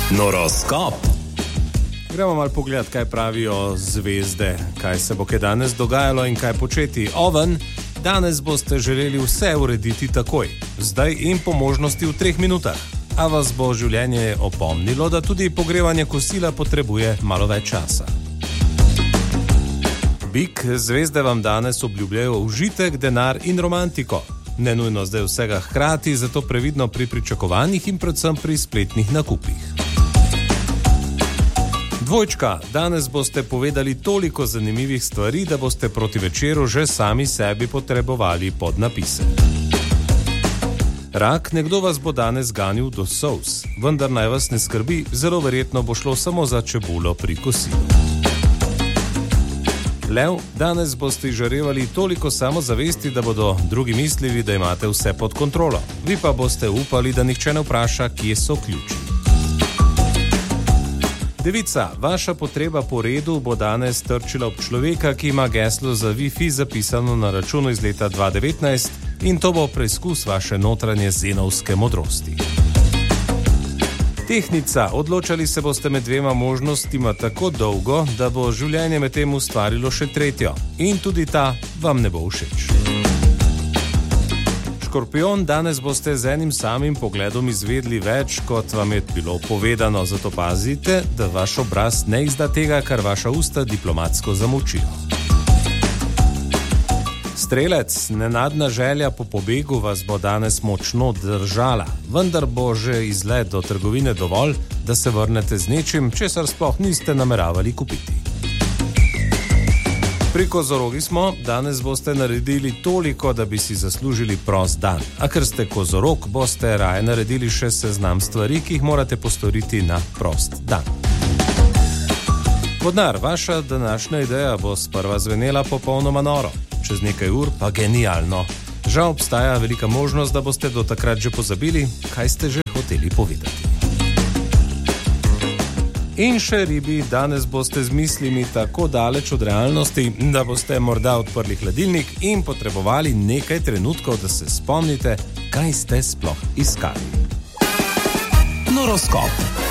Noroskop. Gremo malo pogledat, kaj pravijo zvezde, kaj se bo kaj danes dogajalo in kaj početi. Oven, danes boste želeli vse urediti takoj, zdaj in po možnosti v 3 minutah. A vas bo življenje opomnilo, da tudi pogrevanje kosila potrebuje malo več časa. Bik, zvezde vam danes obljubljajo užitek, denar in romantiko. Ne nujno zdaj vsega hkrati, zato previdno pri pričakovanjih in predvsem pri spletnih nakupih. Dvojčka, danes boste povedali toliko zanimivih stvari, da boste proti večeru že sami sebi potrebovali podnapise. Rak, nekdo vas bo danes ganil do solz, vendar naj vas ne skrbi, zelo verjetno bo šlo samo za čebulo pri kosilu. Lev, danes boste izžarevali toliko samozavesti, da bodo drugi mislili, da imate vse pod kontrolo. Vi pa boste upali, da nihče ne vpraša, kje so ključi. Devica, vaša potreba po redu bo danes trčila ob človeka, ki ima geslo za Wi-Fi zapisano na računu iz leta 2019 in to bo preizkus vaše notranje zenovske modrosti. Tehnica, odločali se boste med dvema možnostima tako dolgo, da bo življenje med tem ustvarilo še tretjo in tudi ta vam ne bo všeč. Škorpion, danes boste z enim samim pogledom izvedli več, kot vam je bilo povedano, zato pazite, da vaš obraz ne izda tega, kar vaša usta diplomatsko zamolčijo. Strelec, nenadna želja po pobegu vas bo danes močno držala, vendar bo že izlet do trgovine dovolj, da se vrnete z nečim, česar sploh niste nameravali kupiti. Pri Kozorogi smo, danes boste naredili toliko, da bi si zaslužili prost dan. A ker ste Kozorog, boste raje naredili še seznam stvari, ki jih morate postoriti na prost dan. Vodnar, vaša današnja ideja bo sprva zvenela popolnoma noro, čez nekaj ur pa genialno. Žal obstaja velika možnost, da boste do takrat že pozabili, kaj ste že hoteli povedati. In še ribi, danes boste z mislimi tako daleč od realnosti, da boste morda odprli hladilnik in potrebovali nekaj trenutkov, da se spomnite, kaj ste sploh iskali. Noroskop.